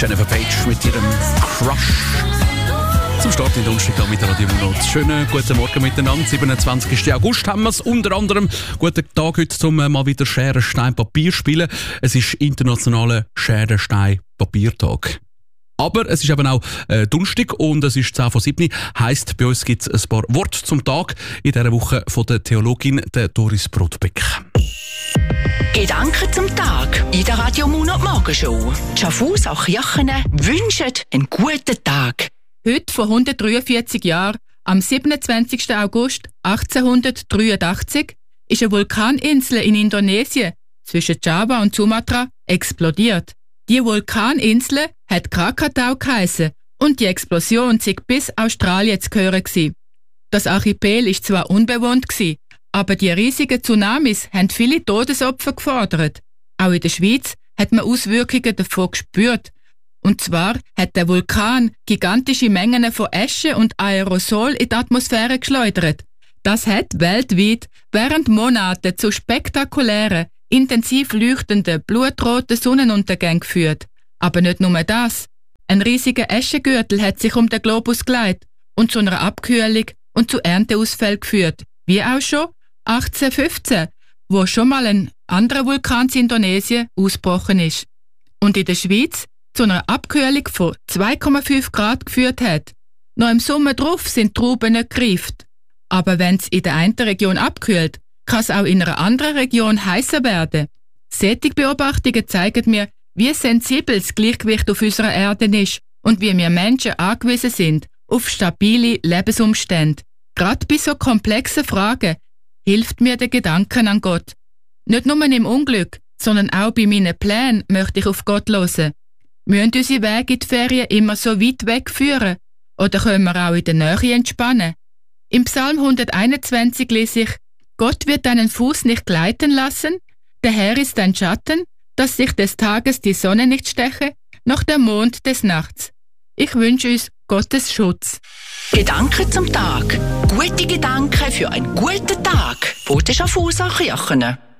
Jennifer Page mit ihrem Crush. Zum Start in Donnerstag mit der Radio Uno. Schönen guten Morgen miteinander. 27. August haben wir es. Unter anderem guten Tag heute zum mal wieder Schere, Stein, Papier spielen. Es ist internationaler Schere, Stein, Papiertag. Aber es ist eben auch Donnerstag und es ist 10:07. Heisst, bei uns gibt es ein paar Worte zum Tag in dieser Woche von der Theologin der Doris Brodbeck. Gedanken zum Tag in der Radio Uno Morgenshow. Schaffhauser Kirchen wünschen einen guten Tag. Heute vor 143 Jahren, am 27. August 1883, ist eine Vulkaninsel in Indonesien zwischen Java und Sumatra explodiert. Die Vulkaninsel hat Krakatau geheissen und die Explosion sei bis Australien zu hören gewesen. Das Archipel war zwar unbewohnt gewesen, aber die riesigen Tsunamis haben viele Todesopfer gefordert. Auch in der Schweiz hat man Auswirkungen davon gespürt. Und zwar hat der Vulkan gigantische Mengen von Asche und Aerosol in die Atmosphäre geschleudert. Das hat weltweit während Monaten zu spektakulären, intensiv leuchtenden, blutroten Sonnenuntergängen geführt. Aber nicht nur das. Ein riesiger Aschegürtel hat sich um den Globus gelegt und zu einer Abkühlung und zu Ernteausfällen geführt. Wie auch schon 1815, wo schon mal ein anderer Vulkan in Indonesien ausgebrochen ist. Und in der Schweiz zu einer Abkühlung von 2,5 Grad geführt hat. Noch im Sommer drauf sind die Trauben nicht gereift. Aber wenn es in der einen Region abkühlt, kann es auch in einer anderen Region heißer werden. Solche Beobachtungen zeigen mir, wie sensibel das Gleichgewicht auf unserer Erde ist und wie wir Menschen angewiesen sind auf stabile Lebensumstände. Gerade bei so komplexen Fragen hilft mir der Gedanke an Gott. Nicht nur im Unglück, sondern auch bei meinen Plänen möchte ich auf Gott hören. Müssen unsere Wege in die Ferien immer so weit weg führen? Oder können wir auch in der Nähe entspannen? Im Psalm 121 lese ich: Gott wird deinen Fuß nicht gleiten lassen, der Herr ist dein Schatten, dass sich des Tages die Sonne nicht steche, noch der Mond des Nachts. Ich wünsche uns Gottes Schutz. Gedanken zum Tag. Gute Gedanken für einen guten Tag. Von der Schaffhauser Kirchen.